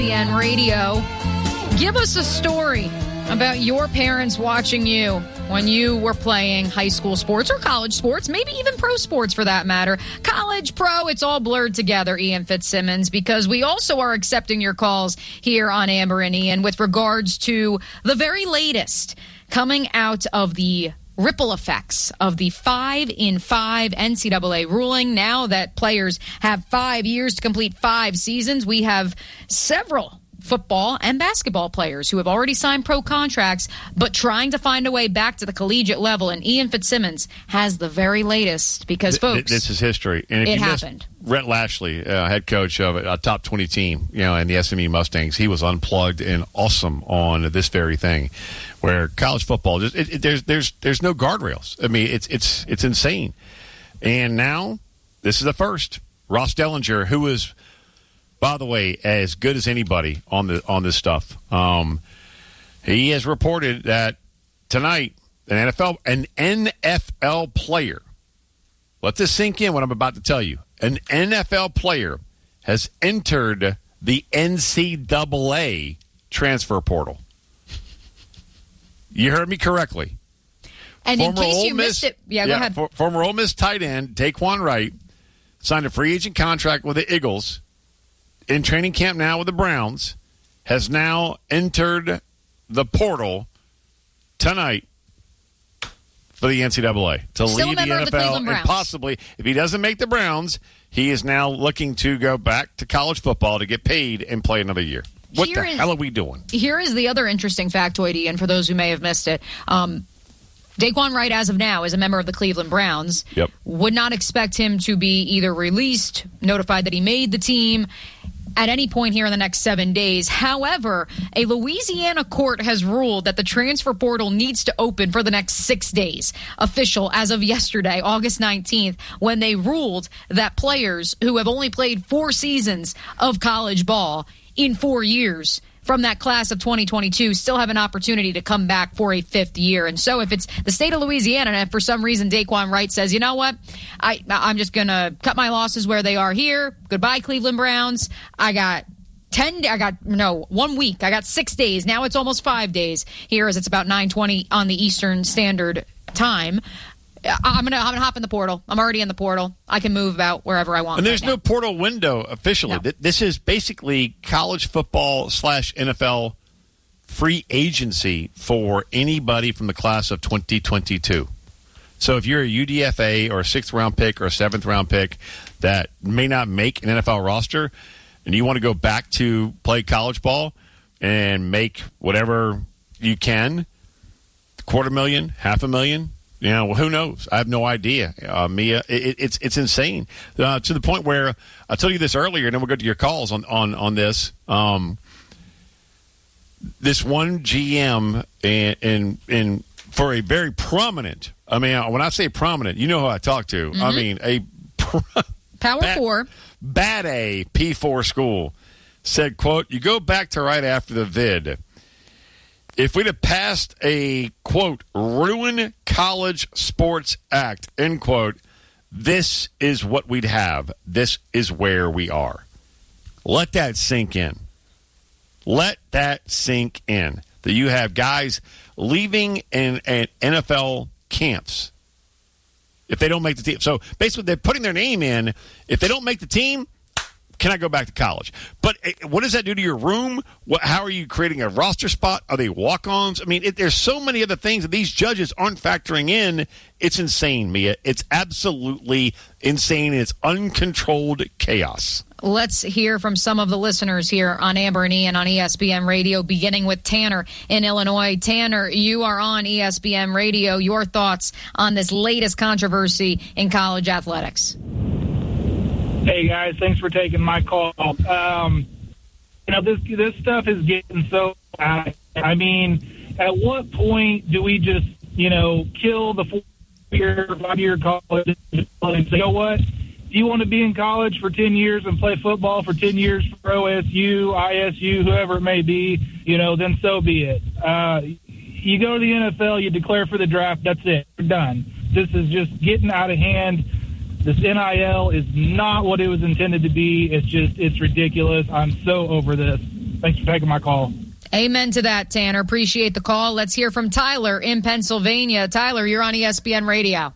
ESPN Radio. Give us a story about your parents watching you when you were playing high school sports or college sports, maybe even pro sports for that matter. College, pro, it's all blurred together, Ian Fitzsimmons, because we also are accepting your calls here on Amber and Ian with regards to the very latest coming out of the ripple effects of the 5-in-5 NCAA ruling. Now that players have 5 years to complete 5 seasons, we have several football and basketball players who have already signed pro contracts but trying to find a way back to the collegiate level. And Ian Fitzsimmons has the very latest because, folks, this is history. And if it you happened. Rhett Lashley, head coach of a top 20 team, in the SMU Mustangs, he was unplugged and awesome on this very thing, where college football there's no guardrails. I mean, it's insane. And now this is the first. Ross Dellinger, who is, by the way, as good as anybody on this stuff. He has reported that tonight an NFL player, let this sink in what I'm about to tell you, an NFL player has entered the NCAA transfer portal. You heard me correctly. And in case you missed it, go ahead. Former Ole Miss tight end Daquan Wright signed a free agent contract with the Eagles. In training camp now with the Browns, has now entered the portal tonight for the NCAA to Still lead a the member of the NFL. Cleveland Browns. And possibly, if he doesn't make the Browns, he is now looking to go back to college football to get paid and play another year. What the hell are we doing? Here is the other interesting factoid, Ian, for those who may have missed it. Daquan Wright, as of now, is a member of the Cleveland Browns. Yep. Would not expect him to be either released, notified that he made the team at any point here in the next 7 days. However, a Louisiana court has ruled that the transfer portal needs to open for the next 6 days. Official as of yesterday, August 19th, when they ruled that players who have only played 4 seasons of college ball in 4 years from that class of 2022 still have an opportunity to come back for a 5th year. And so if it's the state of Louisiana and if for some reason Daquan Wright says, you know what, I'm just going to cut my losses where they are here. Goodbye, Cleveland Browns. I got 1 week. I got 6 days. Now it's almost 5 days here as it's about 9:20 on the Eastern Standard Time. I'm gonna hop in the portal. I'm already in the portal. I can move about wherever I want. And there's no portal window officially. No. This is basically college football / NFL free agency for anybody from the class of 2022. So if you're a UDFA or a 6th-round pick or a 7th-round pick that may not make an NFL roster and you want to go back to play college ball and make whatever you can, $250,000, $500,000, who knows? I have no idea, Mia. It's insane to the point where I told you this earlier, and then we'll go to your calls on this. This one GM in for a very prominent. I mean, when I say prominent, you know who I talk to. Mm-hmm. I mean, a Power 4, bad A P4 school said, "quote You go back to right after the vid." If we'd have passed a, quote, ruin college sports act, end quote, this is what we'd have. This is where we are. Let that sink in. Let that sink in. That you have guys leaving in NFL camps if they don't make the team. So basically they're putting their name in. If they don't make the team, can I go back to college? But what does that do to your room? How are you creating a roster spot? Are they walk-ons? I mean, there's so many other things that these judges aren't factoring in. It's insane, Mia. It's absolutely insane. It's uncontrolled chaos. Let's hear from some of the listeners here on Amber and Ian on ESPN Radio, beginning with Tanner in Illinois. Tanner, you are on ESPN Radio. Your thoughts on this latest controversy in college athletics? Hey, guys, thanks for taking my call. This stuff is getting so bad. I mean, at what point do we just, kill the 4-year, 5-year college and say, you know what? If you want to be in college for 10 years and play football for 10 years for OSU, ISU, whoever it may be, then so be it. You go to the NFL, you declare for the draft, that's it. You're done. This is just getting out of hand. This NIL is not what it was intended to be. It's ridiculous. I'm so over this. Thanks for taking my call. Amen to that, Tanner. Appreciate the call. Let's hear from Tyler in Pennsylvania. Tyler, you're on ESPN Radio.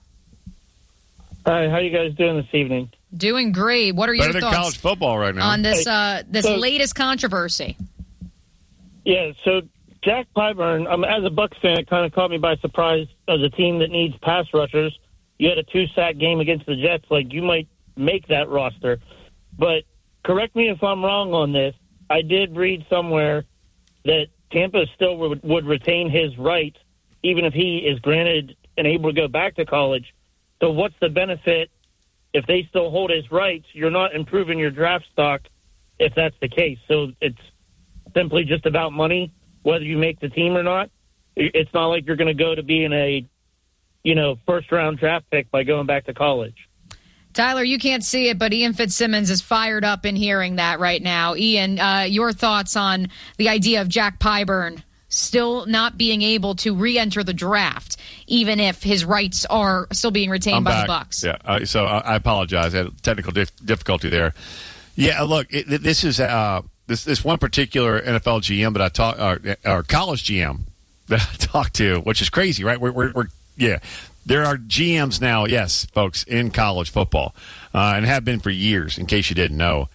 Hi, how you guys doing this evening? Doing great. What are your Better than thoughts college football right now on this latest controversy? Yeah, so Jack Pyburn, as a Bucs fan, it kind of caught me by surprise. As a team that needs pass rushers, you had a 2-sack game against the Jets. Like, you might make that roster. But correct me if I'm wrong on this. I did read somewhere that Tampa still would retain his rights, even if he is granted and able to go back to college. So what's the benefit if they still hold his rights? You're not improving your draft stock if that's the case. So it's simply just about money, whether you make the team or not. It's not like you're going to go to being a, first-round draft pick by going back to college. Tyler, you can't see it, but Ian Fitzsimmons is fired up in hearing that right now. Ian, your thoughts on the idea of Jack Pyburn still not being able to re-enter the draft, even if his rights are still being retained by the Bucs? Yeah, so I apologize. I had technical difficulty there. Yeah, look, this is this one particular NFL GM that I talked, or college GM that I talked to, which is crazy, right? We're there are GMs now, yes, folks, in college football, and have been for years, in case you didn't know.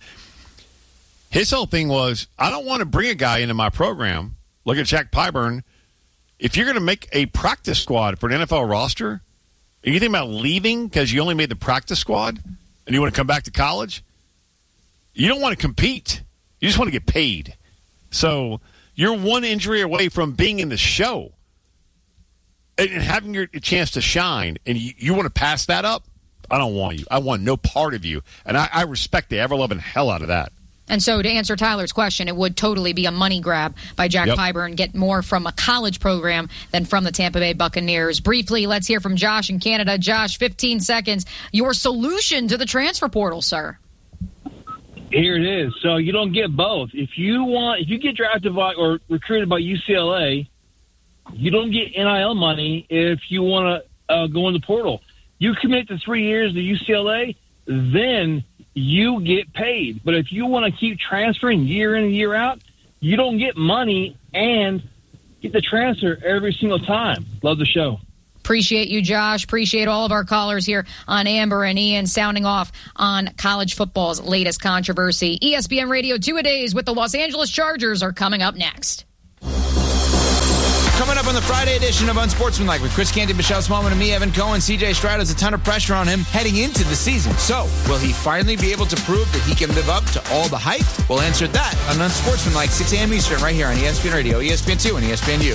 His whole thing was, I don't want to bring a guy into my program. Look at Jack Pyburn. If you're going to make a practice squad for an NFL roster, and you think about leaving because you only made the practice squad, and you want to come back to college, you don't want to compete. You just want to get paid. So you're one injury away from being in the show and having your chance to shine, and you want to pass that up? I don't want you. I want no part of you. And I respect the ever-loving hell out of that. And so to answer Tyler's question, it would totally be a money grab by Jack Pyburn, get more from a college program than from the Tampa Bay Buccaneers. Briefly, let's hear from Josh in Canada. Josh, 15 seconds. Your solution to the transfer portal, sir. Here it is. So you don't get both. If you get drafted by or recruited by UCLA, you don't get NIL money if you want to go in the portal. You commit to 3 years to UCLA, then you get paid. But if you want to keep transferring year in and year out, you don't get money and get the transfer every single time. Love the show. Appreciate you, Josh. Appreciate all of our callers here on Amber and Ian sounding off on college football's latest controversy. ESPN Radio 2-A-Days with the Los Angeles Chargers are coming up next. Coming up on the Friday edition of Unsportsmanlike with Chris Canty, Michelle Smallman, and me, Evan Cohen. CJ Stroud has a ton of pressure on him heading into the season. So, will he finally be able to prove that he can live up to all the hype? We'll answer that on Unsportsmanlike, 6 a.m. Eastern, right here on ESPN Radio, ESPN2, and ESPNU.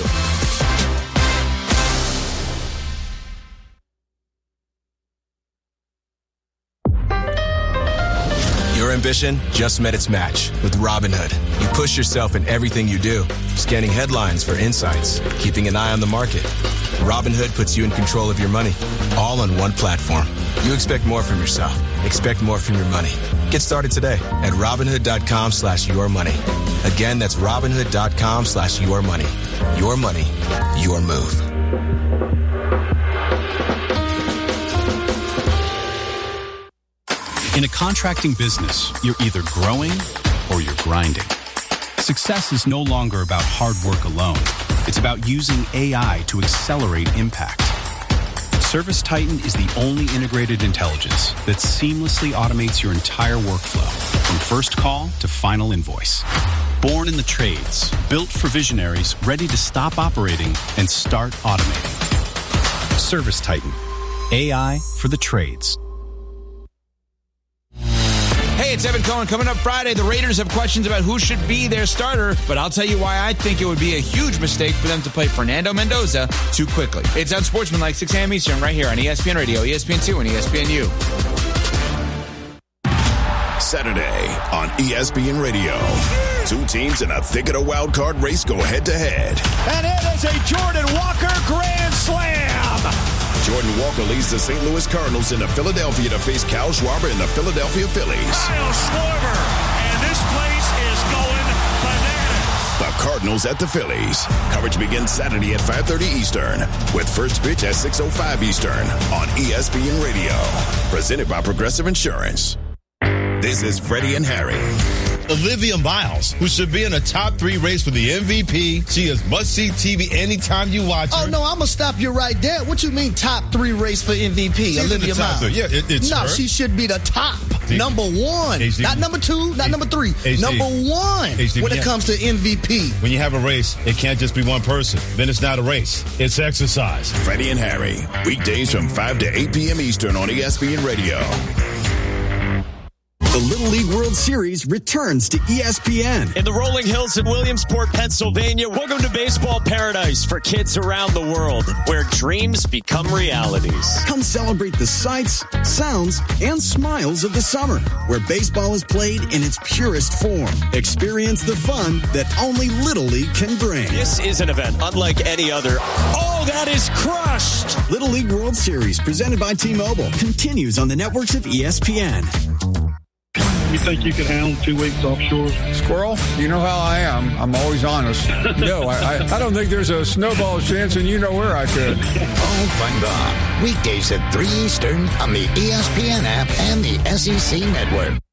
Your ambition just met its match with Robinhood. You push yourself in everything you do, scanning headlines for insights, keeping an eye on the market. Robinhood puts you in control of your money, all on one platform. You expect more from yourself. Expect more from your money. Get started today at Robinhood.com/yourmoney. Again, that's Robinhood.com/yourmoney. Your money, your move. In a contracting business, you're either growing or you're grinding. Success is no longer about hard work alone. It's about using AI to accelerate impact. ServiceTitan is the only integrated intelligence that seamlessly automates your entire workflow, from first call to final invoice. Born in the trades, built for visionaries ready to stop operating and start automating. ServiceTitan, AI for the trades. Hey, it's Evan Cohen. Coming up Friday, the Raiders have questions about who should be their starter, but I'll tell you why I think it would be a huge mistake for them to play Fernando Mendoza too quickly. It's Unsportsmanlike, 6 a.m. Eastern, right here on ESPN Radio, ESPN2, and ESPNU. Saturday on ESPN Radio. Two teams in a thick of the wild card race go head-to-head. And it is a Jordan Walker grand slam. Jordan Walker leads the St. Louis Cardinals into Philadelphia to face Kyle Schwarber and the Philadelphia Phillies. Kyle Schwarber, and this place is going bananas. The Cardinals at the Phillies. Coverage begins Saturday at 5:30 Eastern with first pitch at 6:05 Eastern on ESPN Radio. Presented by Progressive Insurance. This is Freddie and Harry. Olivia Miles, who should be in a top 3 race for the MVP. She is must-see TV anytime you watch her. Oh, no, I'm going to stop you right there. What you mean top 3 race for MVP? She's Olivia Miles. Yeah, it's no, her. she should be the top. Number 1. HD, not number 2, not number 3. HD, number 1 HD, when it comes to MVP. When you have a race, it can't just be one person. Then it's not a race. It's exercise. Freddie and Harry, weekdays from 5 to 8 p.m. Eastern on ESPN Radio. The Little League World Series returns to ESPN. In the rolling hills in Williamsport, Pennsylvania, welcome to baseball paradise for kids around the world, where dreams become realities. Come celebrate the sights, sounds, and smiles of the summer, where baseball is played in its purest form. Experience the fun that only Little League can bring. This is an event unlike any other. Oh, that is crushed! Little League World Series, presented by T-Mobile, continues on the networks of ESPN. You think you could handle 2 weeks offshore? Squirrel, you know how I am. I'm always honest. No, I don't think there's a snowball's chance, and you know where I could. All fun gone. Weekdays at 3 Eastern on the ESPN app and the SEC Network.